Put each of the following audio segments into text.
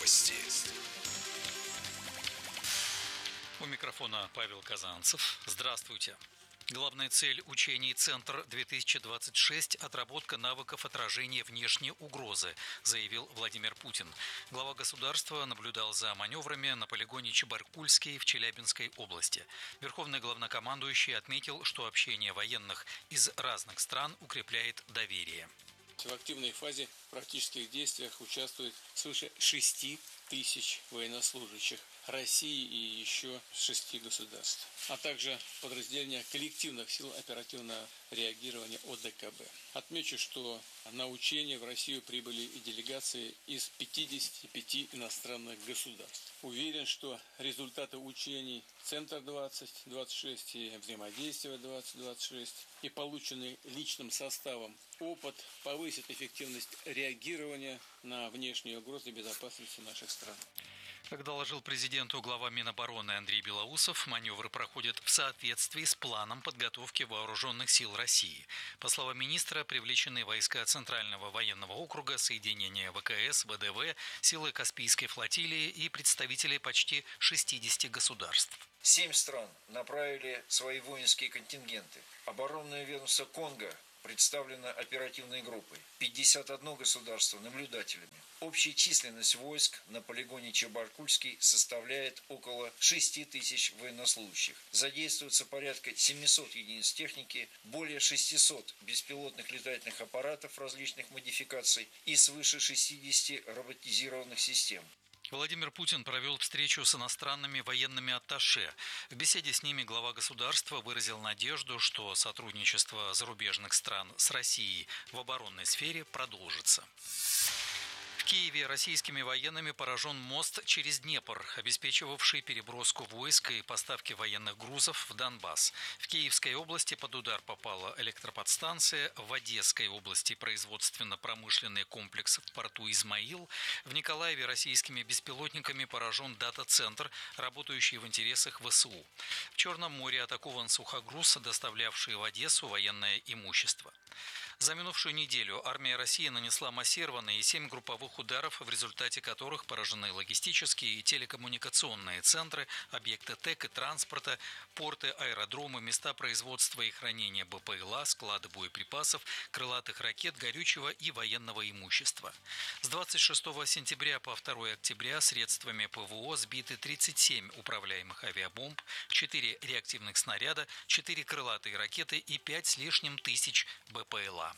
Новости. У микрофона Павел Казанцев. Здравствуйте. Главная цель учений «Центр-2026» – отработка навыков отражения внешней угрозы, заявил Владимир Путин. Глава государства наблюдал за маневрами на полигоне Чебаркульский в Челябинской области. Верховный главнокомандующий отметил, что общение военных из разных стран укрепляет доверие. В активной фазе практических действиях участвует свыше 6 тысяч военнослужащих России и еще 6 государств, а также подразделения коллективных сил оперативного реагирования ОДКБ. Отмечу, что на учения в Россию прибыли и делегации из 55 иностранных государств. Уверен, что результаты учений Центр-2026 и взаимодействия 2026 и полученный личным составом опыт повысит эффективность реагирования на внешние угрозы безопасности наших стран. Как доложил президенту глава Минобороны Андрей Белоусов, маневры проходят в соответствии с планом подготовки вооруженных сил России. По словам министра, привлечены войска Центрального военного округа, соединения ВКС, ВДВ, силы Каспийской флотилии и представители почти 60 государств. 7 стран направили свои воинские контингенты. Оборонное ведомство Конго представлено оперативной группой, 51 государство наблюдателями. Общая численность войск на полигоне Чебаркульский составляет около 6 тысяч военнослужащих. Задействуется порядка 700 единиц техники, более 600 беспилотных летательных аппаратов различных модификаций и свыше 60 роботизированных систем. Владимир Путин провел встречу с иностранными военными атташе. В беседе с ними глава государства выразил надежду, что сотрудничество зарубежных стран с Россией в оборонной сфере продолжится. В Киеве российскими военными поражен мост через Днепр, обеспечивавший переброску войск и поставки военных грузов в Донбасс. В Киевской области под удар попала электроподстанция, в Одесской области производственно-промышленный комплекс в порту Измаил, в Николаеве российскими беспилотниками поражен дата-центр, работающий в интересах ВСУ. В Черном море атакован сухогруз, доставлявший в Одессу военное имущество. За минувшую неделю армия России нанесла массированные 7 групповых ударов, в результате которых поражены логистические и телекоммуникационные центры, объекты ТЭК и транспорта, порты, аэродромы, места производства и хранения БПЛА, склады боеприпасов, крылатых ракет, горючего и военного имущества. С 26 сентября по 2 октября средствами ПВО сбиты 37 управляемых авиабомб, 4 реактивных снаряда, 4 крылатые ракеты и 5 с лишним тысяч БПЛА.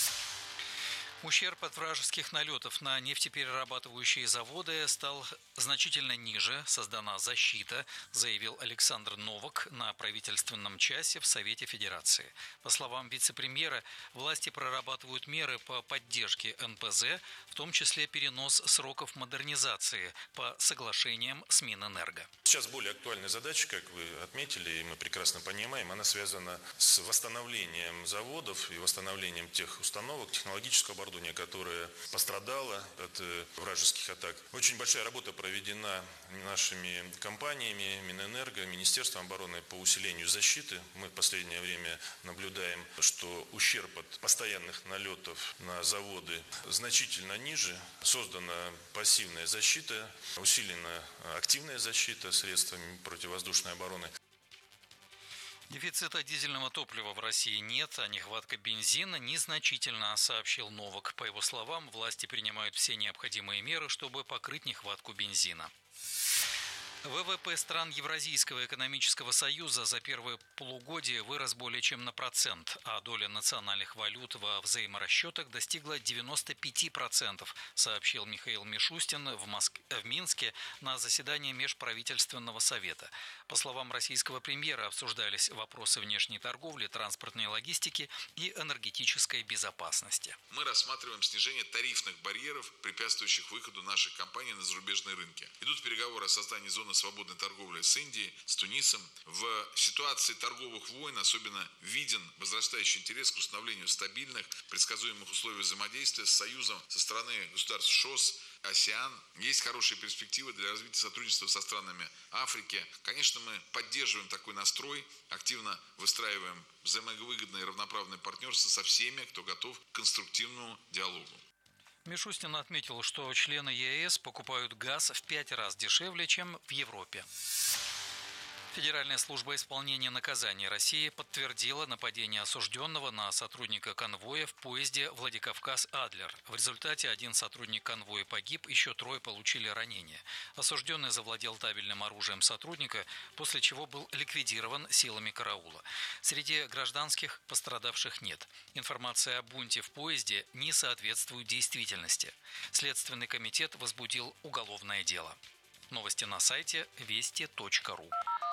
Ущерб от вражеских налетов на нефтеперерабатывающие заводы стал значительно ниже, создана защита, заявил Александр Новак на правительственном часе в Совете Федерации. По словам вице-премьера, власти прорабатывают меры по поддержке НПЗ, в том числе перенос сроков модернизации по соглашениям с Минэнерго. Сейчас более актуальная задача, как вы отметили, и мы прекрасно понимаем, она связана с восстановлением заводов и восстановлением тех установок, технологического оборудования, которое пострадало от вражеских атак. Очень большая работа проведена нашими компаниями, Минэнерго, Министерством обороны по усилению защиты. Мы в последнее время наблюдаем, что ущерб от постоянных налетов на заводы значительно ниже. Создана пассивная защита, усилена активная защита средствами противовоздушной обороны. Дефицита дизельного топлива в России нет, а нехватка бензина незначительна, сообщил Новак. По его словам, власти принимают все необходимые меры, чтобы покрыть нехватку бензина. ВВП стран Евразийского экономического союза за первое полугодие вырос более чем на 1%, а доля национальных валют во взаиморасчетах достигла 95%, сообщил Михаил Мишустин в Минске на заседании Межправительственного совета. По словам российского премьера, обсуждались вопросы внешней торговли, транспортной логистики и энергетической безопасности. Мы рассматриваем снижение тарифных барьеров, препятствующих выходу наших компаний на зарубежные рынки. Идут переговоры о создании зоны свободной торговли с Индией, с Тунисом. В ситуации торговых войн особенно виден возрастающий интерес к установлению стабильных, предсказуемых условий взаимодействия с Союзом со стороны государств ШОС, АСЕАН. Есть хорошие перспективы для развития сотрудничества со странами Африки. Конечно, мы поддерживаем такой настрой, активно выстраиваем взаимовыгодное и равноправное партнерство со всеми, кто готов к конструктивному диалогу. Мишустин отметил, что члены ЕС покупают газ в 5 раз дешевле, чем в Европе. Федеральная служба исполнения наказаний России подтвердила нападение осужденного на сотрудника конвоя в поезде Владикавказ-Адлер. В результате один сотрудник конвоя погиб, еще 3 получили ранения. Осужденный завладел табельным оружием сотрудника, после чего был ликвидирован силами караула. Среди гражданских пострадавших нет. Информация о бунте в поезде не соответствует действительности. Следственный комитет возбудил уголовное дело. Новости на сайте вести.ру.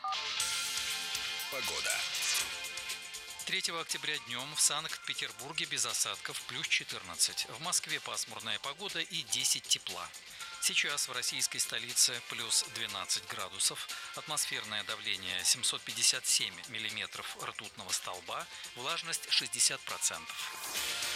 Погода. 3 октября днем в Санкт-Петербурге без осадков плюс 14. В Москве пасмурная погода и 10 тепла. Сейчас в российской столице плюс 12 градусов. Атмосферное давление 757 миллиметров ртутного столба. Влажность 60%.